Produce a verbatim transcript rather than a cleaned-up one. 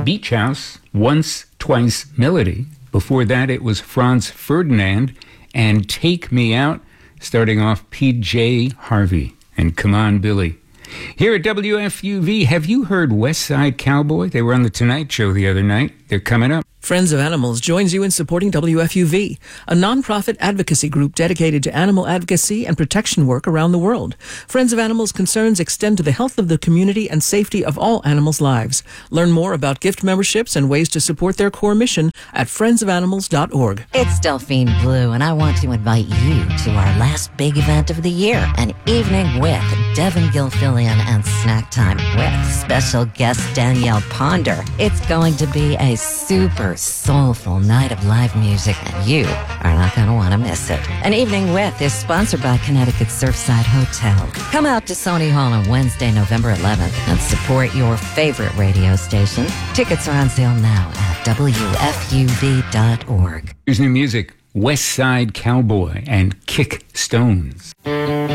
Beach House, Once, Twice, Melody. Before that, it was Franz Ferdinand and Take Me Out, starting off P J Harvey and Come On Billy. Here at W F U V, have you heard West Side Cowboy? They were on The Tonight Show the other night. They're coming up. Friends of Animals joins you in supporting W F U V, a nonprofit advocacy group dedicated to animal advocacy and protection work around the world. Friends of Animals concerns extend to the health of the community and safety of all animals' lives. Learn more about gift memberships and ways to support their core mission at friends of animals dot org. It's Delphine Blue, and I want to invite you to our last big event of the year, an evening with Devin Gilfillian and Snack Time with special guest Danielle Ponder. It's going to be a super soulful night of live music, and you are not going to want to miss it. An Evening With is sponsored by Connecticut Surfside Hotel. Come out to Sony Hall on Wednesday, November eleventh, and support your favorite radio station. Tickets are on sale now at W F U V dot org. Here's new music, West Side Cowboy and Kick Stones.